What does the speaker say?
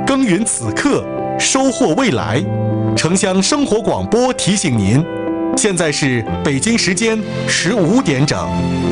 耕耘此刻，收获未来。城乡生活广播提醒您，现在是北京时间15点整。